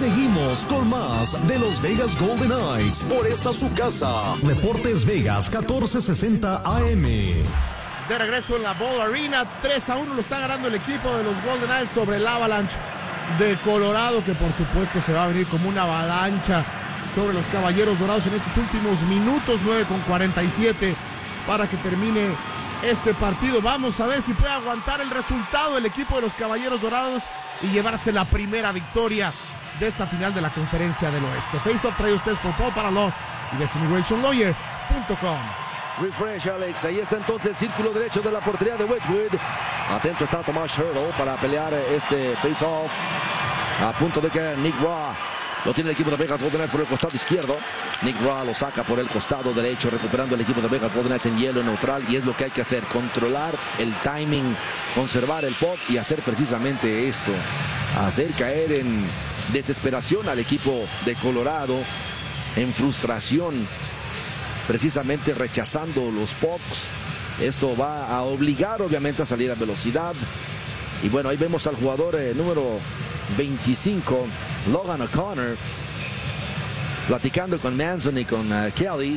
Seguimos con más de los Vegas Golden Knights por esta su casa. Deportes Vegas 1460 AM. De regreso en la Ball Arena, 3-1 lo está ganando el equipo de los Golden Knights sobre el Avalanche de Colorado, que por supuesto se va a venir como una avalancha sobre los Caballeros Dorados en estos últimos minutos, 9:47 para que termine este partido. Vamos a ver si puede aguantar el resultado del equipo de los Caballeros Dorados y llevarse la primera victoria de esta final de la Conferencia del Oeste. Face Off trae ustedes por Paul Paraló y TheSimmigrationLawyer.com. Refresh, Alex. Ahí está entonces, círculo derecho de la portería de Wedgwood. Atento está Tomas Hertl para pelear este face-off. A punto de que Nick Roy lo tiene el equipo de Vegas Golden Knights por el costado izquierdo. Nick Roy lo saca por el costado derecho, recuperando el equipo de Vegas Golden Knights en hielo neutral. Y es lo que hay que hacer, controlar el timing, conservar el puck y hacer precisamente esto. Hacer caer en desesperación al equipo de Colorado, en frustración, precisamente rechazando los pucks. Esto va a obligar obviamente a salir a velocidad. Y bueno, ahí vemos al jugador número 25, Logan O'Connor, platicando con Manson y con Kelly.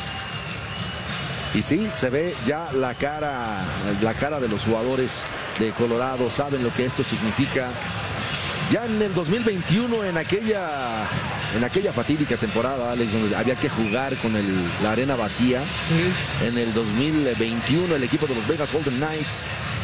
Y sí, se ve ya la cara de los jugadores de Colorado. Saben lo que esto significa. Ya en el 2021, en aquella fatídica temporada, Alex, donde había que jugar con la arena vacía. Sí. En el 2021, el equipo de los Vegas Golden Knights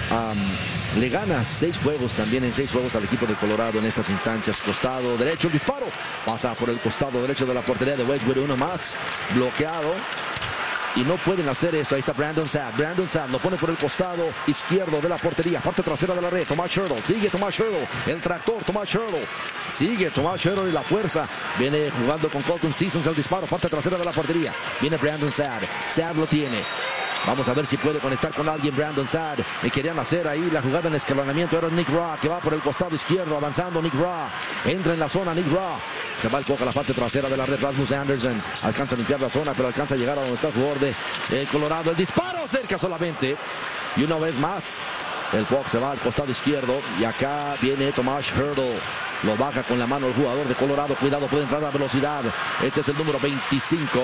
le gana 6 juegos también, en 6 juegos al equipo de Colorado en estas instancias. Costado derecho, el disparo pasa por el costado derecho de la portería de Wedgwood, uno más bloqueado. Y no pueden hacer esto. Ahí está Brandon Saad. Brandon Saad lo pone por el costado izquierdo de la portería. Parte trasera de la red. Tomas Hertl. Sigue Tomas Hertl. El tractor. Tomas Hertl. Sigue Tomas Hertl y la fuerza. Viene jugando con Colton Sissons. El disparo. Parte trasera de la portería. Viene Brandon Saad. Saad lo tiene. Vamos a ver si puede conectar con alguien Brandon Saad. Y querían hacer ahí la jugada en escalonamiento. Era Nick Roy que va por el costado izquierdo. Avanzando Nick Roy. Entra en la zona Nick Roy. Se va el poco a la parte trasera de la red. Rasmus Anderson alcanza a limpiar la zona, pero alcanza a llegar a donde está el jugador de Colorado. El disparo cerca solamente. Y una vez más, el puck se va al costado izquierdo. Y acá viene Tomas Hertl. Lo baja con la mano el jugador de Colorado. Cuidado, puede entrar a velocidad. Este es el número 25.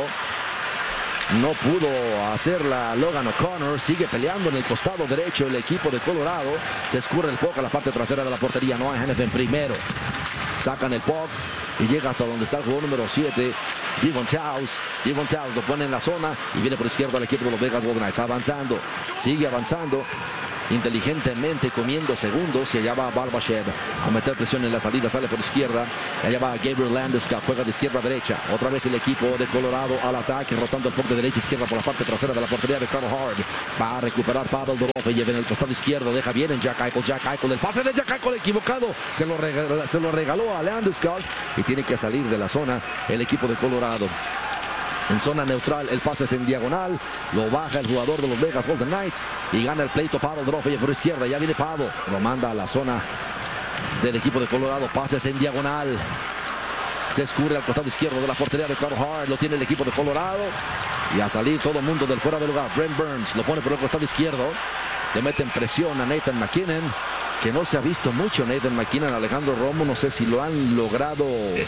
No pudo hacerla Logan O'Connor. Sigue peleando en el costado derecho el equipo de Colorado. Se escurre el puck a la parte trasera de la portería. No hay Hannafin primero. Sacan el puck y llega hasta donde está el jugador número 7, Devon Towns. Devon Towns lo pone en la zona y viene por izquierda al equipo de los Vegas Golden Knights. Avanzando, sigue avanzando, inteligentemente comiendo segundos. Y allá va Barbashev a meter presión en la salida. Sale por izquierda. Allá va Gabriel Landeskog. Juega de izquierda a derecha. Otra vez el equipo de Colorado al ataque, rotando el puck de derecha a izquierda por la parte trasera de la portería de Carl Hart. Va a recuperar Pavel Dorofeyev y lleva en el costado izquierdo. Deja bien en Jack Eichel. Jack Eichel, el pase de Jack Eichel equivocado. Se lo regaló a Landeskog y tiene que salir de la zona el equipo de Colorado. En zona neutral, el pase es en diagonal. Lo baja el jugador de los Vegas Golden Knights y gana el pleito Pavel Dorofeyev por izquierda. Ya viene Pavel. Lo manda a la zona del equipo de Colorado. Pases en diagonal. Se escurre al costado izquierdo de la portería de Carl Hart. Lo tiene el equipo de Colorado. Y a salir todo el mundo del fuera de lugar. Brent Burns lo pone por el costado izquierdo. Le meten presión a Nathan MacKinnon, que no se ha visto mucho Nathan MacKinnon. Alejandro Romo, no sé si lo han logrado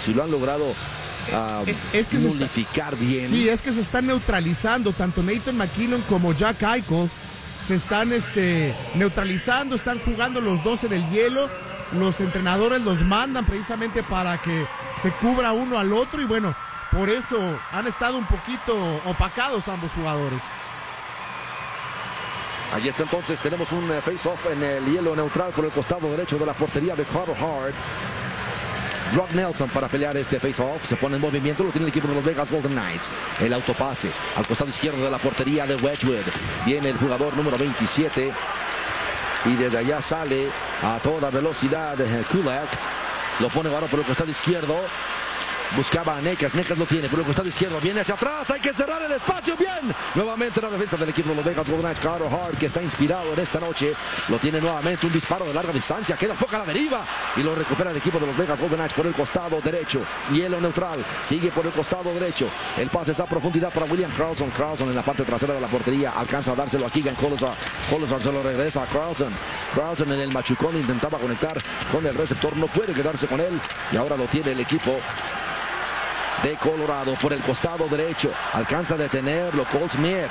es que nulificar bien. Sí, es que se están neutralizando. Tanto Nathan MacKinnon como Jack Eichel se están neutralizando. Están jugando los dos en el hielo. Los entrenadores los mandan precisamente para que se cubra uno al otro. Y bueno, por eso han estado un poquito opacados ambos jugadores. Allí está entonces, tenemos un face-off en el hielo neutral por el costado derecho de la portería de Carl Hart. Brock Nelson para pelear este face-off. Se pone en movimiento, lo tiene el equipo de los Vegas Golden Knights. El autopase al costado izquierdo de la portería de Wedgwood. Viene el jugador número 27. Y desde allá sale a toda velocidad Kulak. Lo pone ahora por el costado izquierdo. Buscaba a Necas lo tiene por el costado izquierdo, viene hacia atrás, hay que cerrar el espacio, bien. Nuevamente la defensa del equipo de los Vegas Golden Knights, Carter Hart, que está inspirado en esta noche, lo tiene nuevamente, un disparo de larga distancia, queda poca la deriva y lo recupera el equipo de los Vegas Golden Knights por el costado derecho. Hielo neutral, sigue por el costado derecho, el pase es a profundidad para William Karlsson en la parte trasera de la portería, alcanza a dárselo a Keegan Kolesar se lo regresa a Karlsson en el machucón, intentaba conectar con el receptor, no puede quedarse con él y ahora lo tiene el equipo de Colorado por el costado derecho, alcanza a detenerlo Cole Smith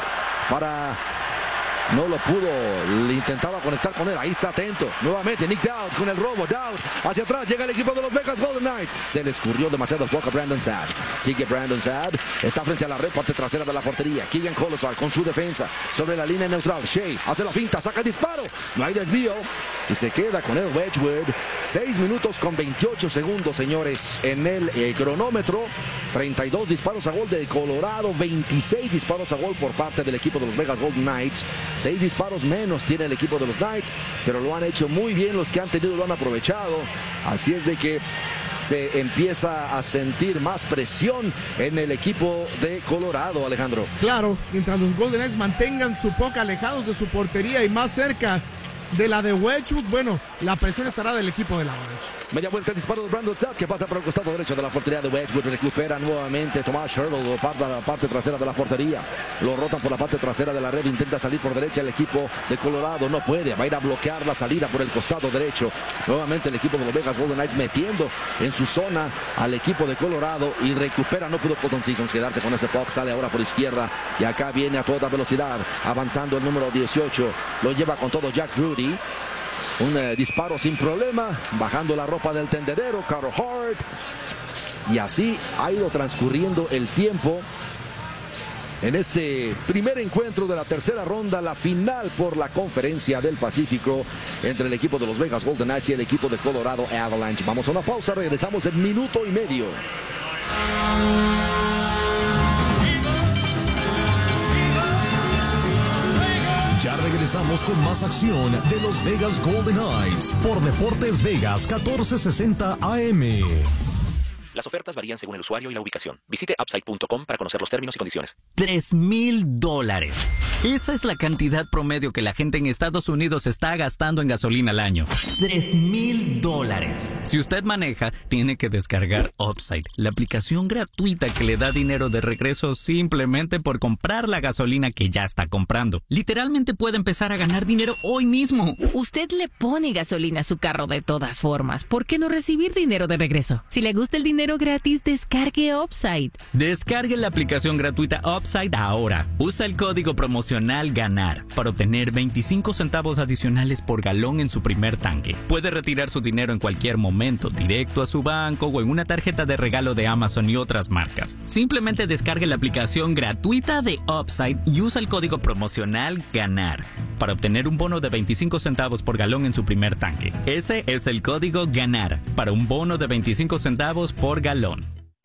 no lo pudo, le intentaba conectar con él, ahí está atento, nuevamente Nick Dowd con el robo, Dowd hacia atrás, llega el equipo de los Vegas Golden Knights, se le escurrió demasiado poco a Brandon Saad, sigue Brandon Saad, está frente a la red, parte trasera de la portería, Keegan Kolesar con su defensa, sobre la línea neutral, Shea hace la finta, saca el disparo, no hay desvío, y se queda con el Wedgwood, 6 minutos con 28 segundos, señores, en el cronómetro, 32 disparos a gol de Colorado, 26 disparos a gol por parte del equipo de los Vegas Golden Knights, 6 disparos menos tiene el equipo de los Knights, pero lo han hecho muy bien, los que han tenido lo han aprovechado, así es de que se empieza a sentir más presión en el equipo de Colorado, Alejandro. Claro, mientras los Golden Knights mantengan su puck alejados de su portería y más cerca de la de Wedgwood, bueno, la presión estará del equipo de la Avalanche. Media vuelta el disparo de Brandon Saad que pasa por el costado derecho de la portería de Wedgwood, recupera nuevamente Tomás Hertl, lo parta la parte trasera de la portería, lo rotan por la parte trasera de la red, intenta salir por derecha el equipo de Colorado, no puede, va a ir a bloquear la salida por el costado derecho, nuevamente el equipo de los Vegas Golden Knights metiendo en su zona al equipo de Colorado y recupera, no pudo Colton Sissons quedarse con ese puck, sale ahora por izquierda y acá viene a toda velocidad, avanzando el número 18, lo lleva con todo Jack Rudy. Un disparo sin problema, bajando la ropa del tendedero, Carter Hart. Y así ha ido transcurriendo el tiempo en este primer encuentro de la tercera ronda, la final por la Conferencia del Pacífico entre el equipo de los Vegas Golden Knights y el equipo de Colorado Avalanche. Vamos a una pausa, regresamos en minuto y medio. Ya regresamos con más acción de los Vegas Golden Knights por Deportes Vegas 1460 AM. Las ofertas varían según el usuario y la ubicación. Visite upside.com para conocer los términos y condiciones. $3,000. Esa es la cantidad promedio que la gente en Estados Unidos está gastando en gasolina al año. $3,000. Si usted maneja, tiene que descargar Upside, la aplicación gratuita que le da dinero de regreso simplemente por comprar la gasolina que ya está comprando. Literalmente puede empezar a ganar dinero hoy mismo. Usted le pone gasolina a su carro de todas formas. ¿Por qué no recibir dinero de regreso? Si le gusta el dinero gratis, descargue Upside. Descargue la aplicación gratuita Upside ahora. Usa el código promocional GANAR para obtener 25 centavos adicionales por galón en su primer tanque. Puede retirar su dinero en cualquier momento, directo a su banco o en una tarjeta de regalo de Amazon y otras marcas. Simplemente descargue la aplicación gratuita de Upside y usa el código promocional GANAR para obtener un bono de 25 centavos por galón en su primer tanque. Ese es el código GANAR para un bono de 25 centavos por galón.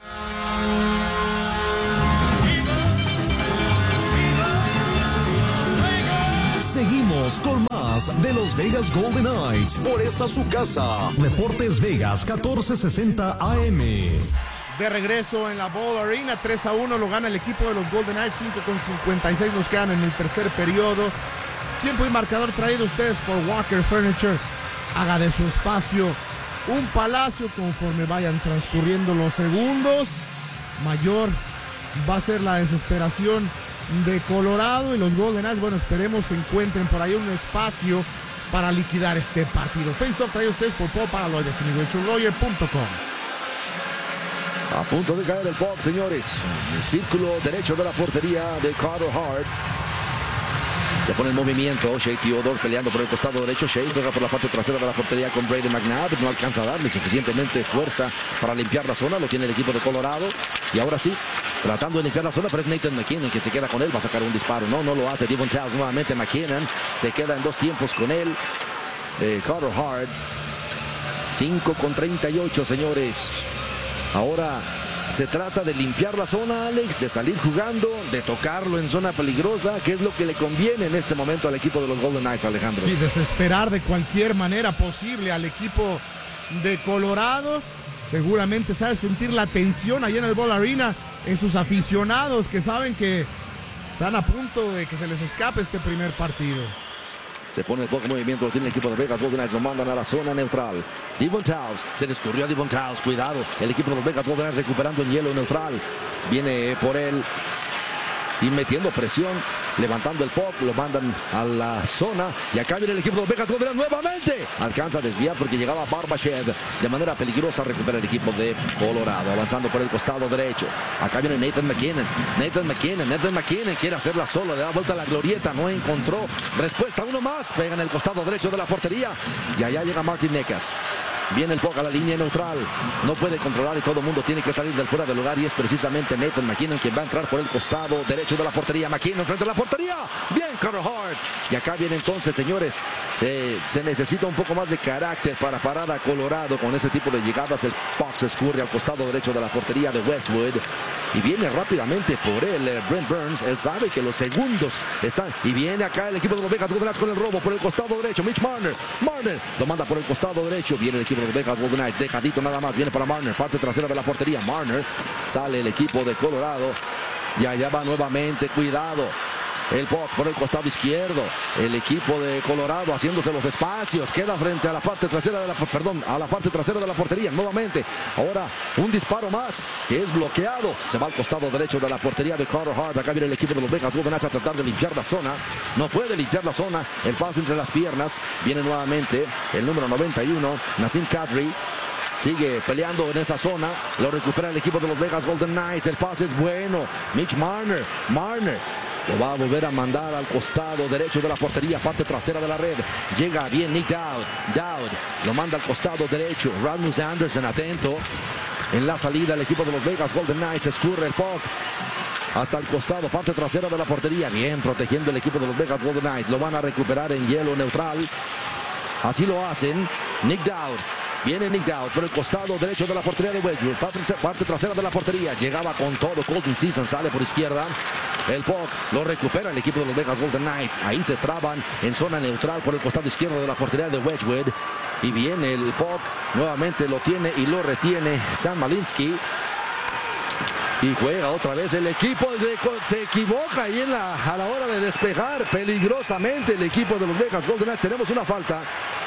Seguimos con más de los Vegas Golden Knights por esta su casa. Deportes Vegas 1460 AM. De regreso en la Ball Arena, 3-1 lo gana el equipo de los Golden Knights, 5:56 nos quedan en el tercer periodo. Tiempo y marcador traído ustedes por Walker Furniture. Haga de su espacio un palacio. Conforme vayan transcurriendo los segundos, mayor va a ser la desesperación de Colorado y los Golden Knights. Bueno, esperemos se encuentren por ahí un espacio para liquidar este partido. Face Off traído ustedes por Paul Paraloides y NewRachelLawyer.com. A punto de caer el puck, señores. El círculo derecho de la portería de Carter Hart. Se pone en movimiento Shea Theodore peleando por el costado derecho. Shea juega por la parte trasera de la portería con Brady McNabb. No alcanza a darle suficientemente fuerza para limpiar la zona. Lo tiene el equipo de Colorado. Y ahora sí, tratando de limpiar la zona, pero es Nathan MacKinnon que se queda con él. Va a sacar un disparo. No lo hace. Devon Towns nuevamente. MacKinnon se queda en dos tiempos con él. Carter Hart. 5:38, señores. Ahora se trata de limpiar la zona, Alex, de salir jugando, de tocarlo en zona peligrosa, que es lo que le conviene en este momento al equipo de los Golden Knights, Alejandro. Sí, desesperar de cualquier manera posible al equipo de Colorado. seguramente sabe sentir la tensión allá en el Ball Arena, en sus aficionados que saben que están a punto de que se les escape este primer partido. Se pone el poco movimiento, lo tiene el equipo de Vegas Golden Knights, lo mandan a la zona neutral. Devon Towns, se descubrió a Devon Towns, cuidado, el equipo de los Vegas Golden Knights recuperando en hielo neutral. Viene por él y metiendo presión, levantando el puck, lo mandan a la zona y acá viene el equipo de los Vegas Golden Knights nuevamente. Alcanza a desviar porque llegaba Barbashev de manera peligrosa, recupera el equipo de Colorado, avanzando por el costado derecho. Acá viene Nathan McKinnon quiere hacerla solo, le da vuelta a la glorieta, no encontró respuesta, uno más, pega en el costado derecho de la portería y allá llega Martin Necas. Viene el puck a la línea neutral, no puede controlar y todo el mundo tiene que salir del fuera del lugar y es precisamente Nathan McKinnon quien va a entrar por el costado derecho de la portería. McKinnon frente a la portería, bien Carter Hart. Y acá viene entonces, señores, se necesita un poco más de carácter para parar a Colorado con ese tipo de llegadas. El puck se escurre al costado derecho de la portería de Wedgwood y viene rápidamente por él Brent Burns. Él sabe que los segundos están y viene acá el equipo de los Vegas Golden Knights con el robo por el costado derecho. Mitch Marner lo manda por el costado derecho, viene el equipo de los Vegas Golden Knights, dejadito nada más, viene para Marner, parte trasera de la portería. Marner, sale el equipo de Colorado y allá va nuevamente, cuidado. El puck por el costado izquierdo, el equipo de Colorado haciéndose los espacios, queda frente a la parte trasera de la, a la parte trasera de la portería nuevamente. Ahora un disparo más que es bloqueado, se va al costado derecho de la portería de Carter Hart. Acá viene el equipo de los Vegas Golden Knights a tratar de limpiar la zona, no puede limpiar la zona, el pase entre las piernas, viene nuevamente el número 91, Nazem Kadri. Sigue peleando en esa zona, lo recupera el equipo de los Vegas Golden Knights, el pase es bueno, Mitch Marner lo va a volver a mandar al costado derecho de la portería, parte trasera de la red. Llega bien Nick Dowd lo manda al costado derecho. Rasmus Anderson atento en la salida. El equipo de los Vegas Golden Knights escurre el puck hasta el costado, parte trasera de la portería. Bien protegiendo el equipo de los Vegas Golden Knights. Lo van a recuperar en hielo neutral. Así lo hacen. Nick Dowd. Viene Nick Dowd por el costado derecho de la portería de Wedgwood, parte trasera de la portería, llegaba con todo, Colton Season sale por izquierda, el puck lo recupera el equipo de los Vegas Golden Knights, ahí se traban en zona neutral por el costado izquierdo de la portería de Wedgwood, y viene el puck, nuevamente lo tiene y lo retiene Sam Malinski, y juega otra vez el equipo, se equivoca ahí a la hora de despejar peligrosamente el equipo de los Vegas Golden Knights. Tenemos una falta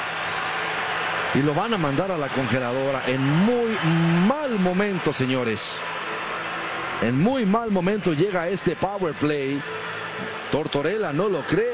y lo van a mandar a la congeladora en muy mal momento, señores. En muy mal momento llega este power play. Tortorella no lo cree.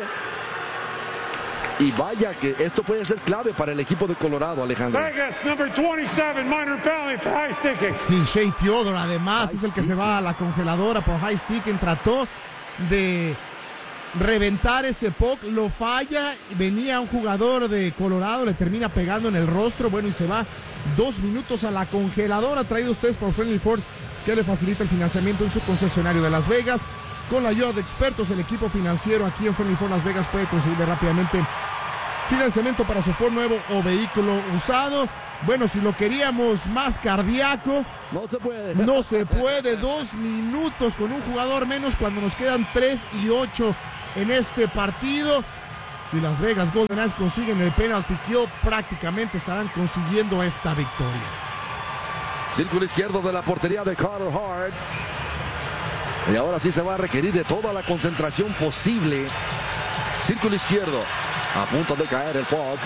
Y vaya que esto puede ser clave para el equipo de Colorado, Alejandro. Vegas, number 27, minor penalty for high sticking. Sí, Shea Theodore además es el que se va a la congeladora por high sticking. Trató de reventar ese puck, lo falla, venía un jugador de Colorado, le termina pegando en el rostro, bueno, y se va 2 minutos a la congeladora, traído ustedes por Friendly Ford, que le facilita el financiamiento en su concesionario de Las Vegas. Con la ayuda de expertos, el equipo financiero aquí en Friendly Ford Las Vegas puede conseguirle rápidamente financiamiento para su Ford nuevo o vehículo usado. Bueno, si lo queríamos más cardíaco, no se puede. No se puede, 2 minutos con un jugador menos cuando nos quedan 3 y 8 en este partido. Si Las Vegas Golden Knights consiguen el penalty kill, prácticamente estarán consiguiendo esta victoria. Círculo izquierdo de la portería de Carter Hart. Y ahora sí se va a requerir de toda la concentración posible. Círculo izquierdo, a punto de caer el puck.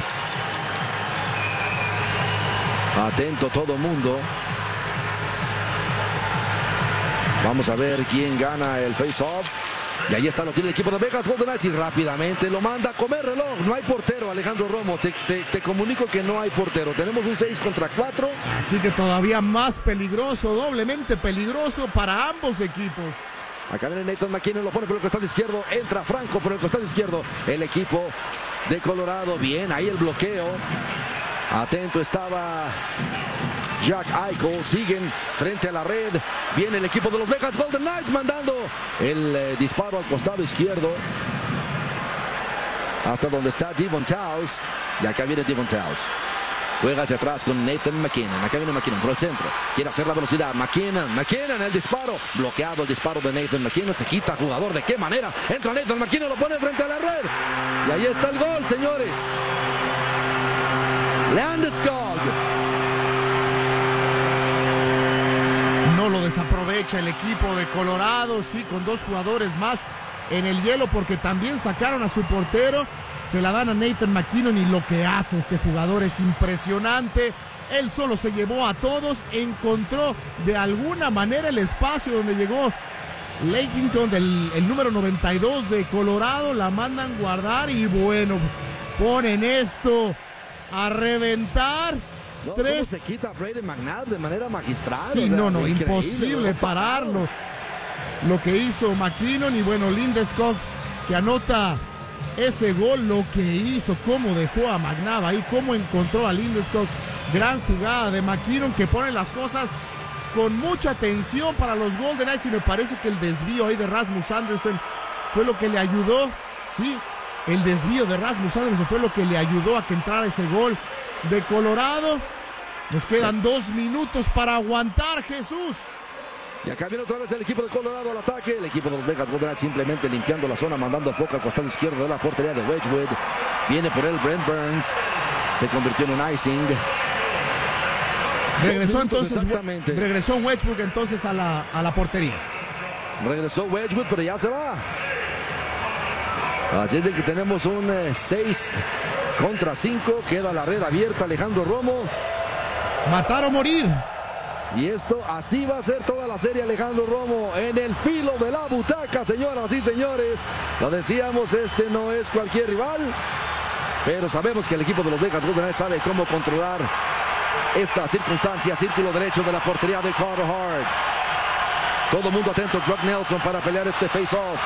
Atento todo el mundo. Vamos a ver quién gana el face-off. Y ahí está, lo tiene el equipo de Vegas Golden Knights y rápidamente lo manda a comer reloj. No hay portero, Alejandro Romo. Te comunico que no hay portero. Tenemos un 6 contra 4. Así que todavía más peligroso, doblemente peligroso para ambos equipos. Acá viene Nathan McKinnon, lo pone por el costado izquierdo. Entra Franco por el costado izquierdo. El equipo de Colorado. Bien, ahí el bloqueo. Atento estaba Jack Eichel, siguen frente a la red. Viene el equipo de los Vegas Golden Knights mandando el disparo al costado izquierdo. Hasta donde está Devon Towns. Y acá viene Devon Towns. Juega hacia atrás con Nathan McKinnon. Acá viene McKinnon por el centro. Quiere hacer la velocidad. McKinnon, el disparo. Bloqueado el disparo de Nathan McKinnon. Se quita jugador. ¿De qué manera? Entra Nathan McKinnon, lo pone frente a la red. Y ahí está el gol, señores. Landeskog desaprovecha el equipo de Colorado, sí, con 2 jugadores más en el hielo, porque también sacaron a su portero. Se la dan a Nathan McKinnon y lo que hace este jugador es impresionante. Él solo se llevó a todos, encontró de alguna manera el espacio donde llegó Lakington, el número 92 de Colorado, la mandan guardar y bueno, ponen esto a reventar. No, 3. se quita a Brayden McNabb de manera magistral. Sí, increíble, imposible pararlo. Lo que hizo McKinnon y bueno, Landeskog que anota ese gol, lo que hizo, cómo dejó a McNabb ahí, cómo encontró a Landeskog. Gran jugada de McKinnon que pone las cosas con mucha tensión para los Golden Knights y me parece que el desvío ahí de Rasmus Andersson fue lo que le ayudó, sí, el desvío de Rasmus Andersson fue lo que le ayudó a que entrara ese gol de Colorado. Nos quedan 2 minutos para aguantar, Jesús. Y acá viene otra vez el equipo de Colorado al ataque. El equipo de los Vegas Golden Knights simplemente limpiando la zona, mandando poco al costado izquierdo de la portería de Wedgwood. Viene por él Brent Burns. Se convirtió en un icing. Regresó entonces, regresó Wedgwood entonces a la portería. Regresó Wedgwood, pero ya se va. Así es de que tenemos un 6 contra 5. Queda la red abierta, Alejandro Romo. Matar o morir. Y esto así va a ser toda la serie, Alejandro Romo, en el filo de la butaca, señoras y señores. Lo decíamos, este no es cualquier rival, pero sabemos que el equipo de los Vegas Golden Knights sabe cómo controlar esta circunstancia. Círculo derecho de la portería de Carter Hart. Todo mundo atento, Brock Nelson para pelear este face-off.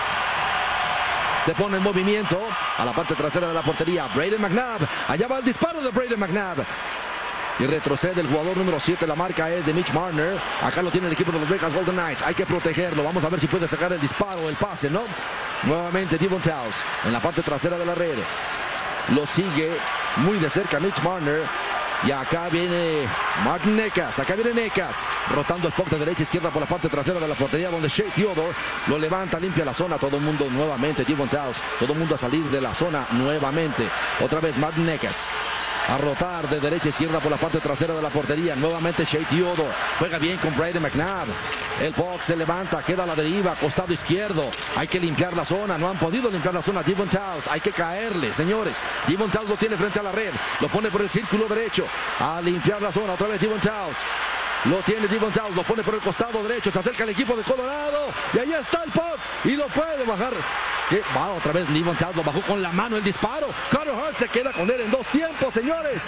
Se pone en movimiento a la parte trasera de la portería. Brayden McNabb. Allá va el disparo de Brayden McNabb. Y retrocede el jugador número 7. La marca es de Mitch Marner. Acá lo tiene el equipo de los Vegas Golden Knights. Hay que protegerlo. Vamos a ver si puede sacar el disparo, el pase, ¿no? Nuevamente Devon Towns en la parte trasera de la red. Lo sigue muy de cerca Mitch Marner. Y acá viene Martin Necas. Acá viene Necas. Rotando el puck de derecha a izquierda por la parte trasera de la portería, donde Shea Theodore lo levanta, limpia la zona. Todo el mundo nuevamente. Devon Towns. Todo el mundo a salir de la zona nuevamente. Otra vez Martin Necas. A rotar de derecha a izquierda por la parte trasera de la portería. Nuevamente Shea Theodore. Juega bien con Brayden McNabb. El puck se levanta, queda a la deriva, costado izquierdo. Hay que limpiar la zona. No han podido limpiar la zona. Devon Towns. Hay que caerle, señores. Devon Towns lo tiene frente a la red. Lo pone por el círculo derecho. A limpiar la zona. Otra vez Devon Towns. Lo tiene Devon Towns. Lo pone por el costado derecho. Se acerca el equipo de Colorado. Y ahí está el puck. Y lo puede bajar. Que va otra vez Devon Towns, lo bajó con la mano el disparo. Carter Hart se queda con él en 2 tiempos, señores.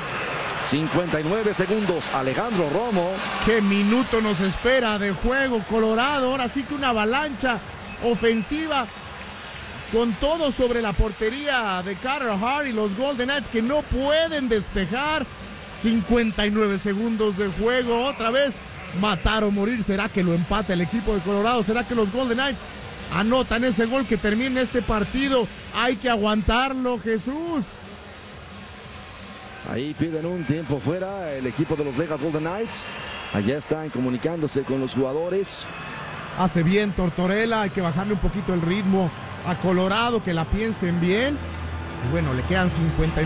59 segundos. Alejandro Romo. Qué minuto nos espera de juego Colorado. Ahora sí que una avalancha ofensiva con todo sobre la portería de Carter Hart y los Golden Knights que no pueden despejar. 59 segundos de juego. Otra vez matar o morir. ¿Será que lo empata el equipo de Colorado? ¿Será que los Golden Knights anotan ese gol que termina este partido? Hay que aguantarlo, Jesús. Ahí piden un tiempo fuera el equipo de los Vegas Golden Knights. Allá están comunicándose con los jugadores. Hace bien Tortorella, hay que bajarle un poquito el ritmo a Colorado, que la piensen bien. Y bueno, le quedan 59.